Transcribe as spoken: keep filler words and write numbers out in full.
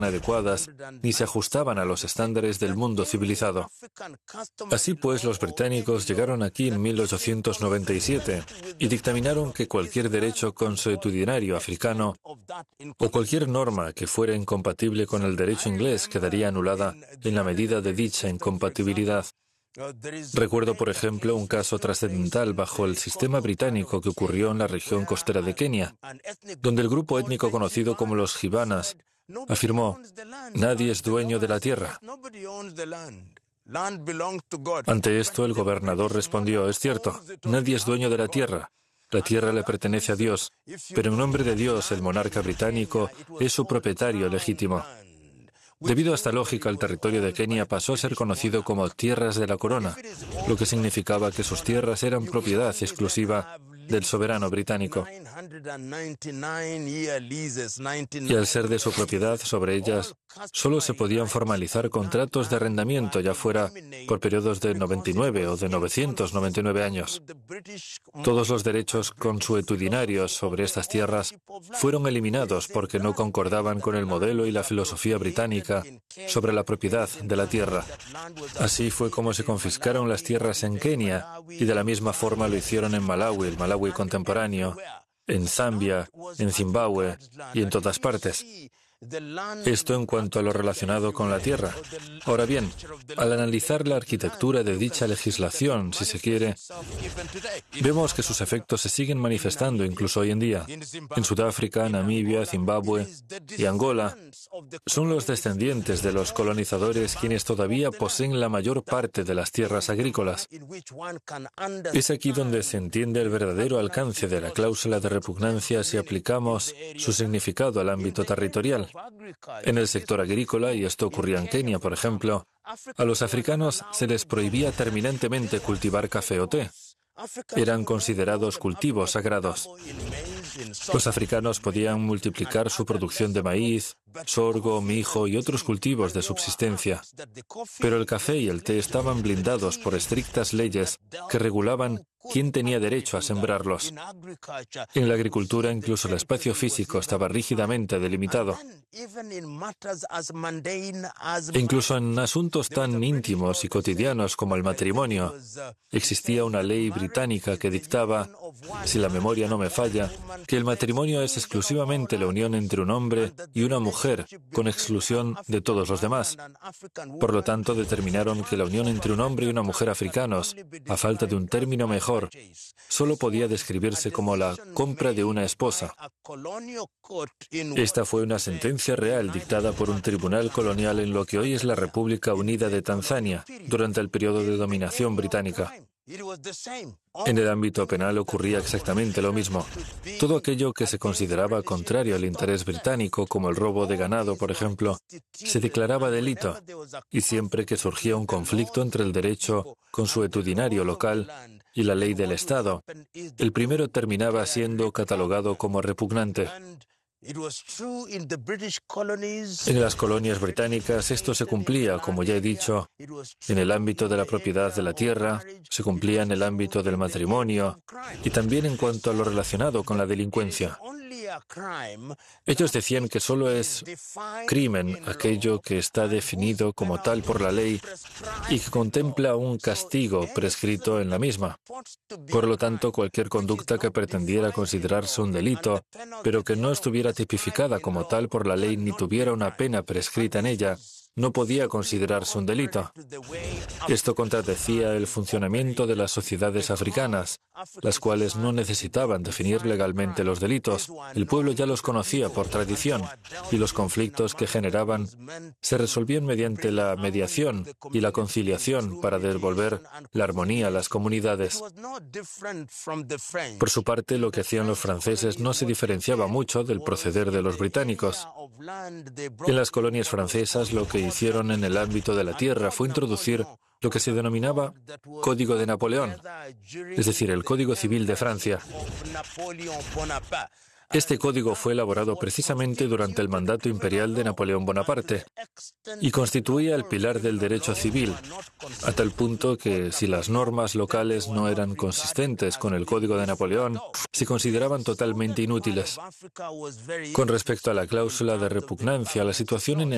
adecuadas ni se ajustaban a los estándares del mundo civilizado. Así pues, los británicos llegaron aquí en mil ochocientos noventa y siete y dictaminaron que cualquier derecho consuetudinario africano o cualquier norma que fuera incompatible con el derecho inglés quedaría anulada en la medida de dicha incompatibilidad. Recuerdo, por ejemplo, un caso trascendental bajo el sistema británico que ocurrió en la región costera de Kenia, donde el grupo étnico conocido como los Gibanas afirmó: nadie es dueño de la tierra. Ante esto, el gobernador respondió: es cierto, nadie es dueño de la tierra. La tierra le pertenece a Dios, pero en nombre de Dios, el monarca británico es su propietario legítimo. Debido a esta lógica, el territorio de Kenia pasó a ser conocido como Tierras de la Corona, lo que significaba que sus tierras eran propiedad exclusiva del soberano británico. Y al ser de su propiedad, sobre ellas solo se podían formalizar contratos de arrendamiento, ya fuera por periodos de noventa y nueve o de novecientos noventa y nueve años. Todos los derechos consuetudinarios sobre estas tierras fueron eliminados porque no concordaban con el modelo y la filosofía británica sobre la propiedad de la tierra. Así fue como se confiscaron las tierras en Kenia, y de la misma forma lo hicieron en Malawi, el Malawi contemporáneo, en Zambia, en Zimbabue y en todas partes. Esto en cuanto a lo relacionado con la tierra. Ahora bien, al analizar la arquitectura de dicha legislación, si se quiere, vemos que sus efectos se siguen manifestando incluso hoy en día. En Sudáfrica, Namibia, Zimbabue y Angola, son los descendientes de los colonizadores quienes todavía poseen la mayor parte de las tierras agrícolas. Es aquí donde se entiende el verdadero alcance de la cláusula de repugnancia si aplicamos su significado al ámbito territorial. En el sector agrícola, y esto ocurría en Kenia, por ejemplo, a los africanos se les prohibía terminantemente cultivar café o té. Eran considerados cultivos sagrados. Los africanos podían multiplicar su producción de maíz, sorgo, mijo y otros cultivos de subsistencia. Pero el café y el té estaban blindados por estrictas leyes que regulaban quién tenía derecho a sembrarlos. En la agricultura, incluso el espacio físico estaba rígidamente delimitado. E incluso en asuntos tan íntimos y cotidianos como el matrimonio, existía una ley británica que dictaba, si la memoria no me falla, que el matrimonio es exclusivamente la unión entre un hombre y una mujer, con exclusión de todos los demás. Por lo tanto, determinaron que la unión entre un hombre y una mujer africanos, a falta de un término mejor, solo podía describirse como la compra de una esposa. Esta fue una sentencia real dictada por un tribunal colonial en lo que hoy es la República Unida de Tanzania, durante el periodo de dominación británica. En el ámbito penal ocurría exactamente lo mismo. Todo aquello que se consideraba contrario al interés británico, como el robo de ganado, por ejemplo, se declaraba delito, y siempre que surgía un conflicto entre el derecho consuetudinario local y la ley del Estado, el primero terminaba siendo catalogado como repugnante. En las colonias británicas esto se cumplía, como ya he dicho, en el ámbito de la propiedad de la tierra, se cumplía en el ámbito del matrimonio y también en cuanto a lo relacionado con la delincuencia. Ellos decían que solo es crimen aquello que está definido como tal por la ley y que contempla un castigo prescrito en la misma. Por lo tanto, cualquier conducta que pretendiera considerarse un delito, pero que no estuviera tipificada como tal por la ley ni tuviera una pena prescrita en ella, no podía considerarse un delito. Esto contradecía el funcionamiento de las sociedades africanas, las cuales no necesitaban definir legalmente los delitos. El pueblo ya los conocía por tradición, y los conflictos que generaban se resolvían mediante la mediación y la conciliación para devolver la armonía a las comunidades. Por su parte, lo que hacían los franceses no se diferenciaba mucho del proceder de los británicos. En las colonias francesas, lo que hicieron en el ámbito de la tierra fue introducir lo que se denominaba Código de Napoleón, es decir, el Código Civil de Francia. Este código fue elaborado precisamente durante el mandato imperial de Napoleón Bonaparte y constituía el pilar del derecho civil, a tal punto que si las normas locales no eran consistentes con el Código de Napoleón, se consideraban totalmente inútiles. Con respecto a la cláusula de repugnancia, la situación en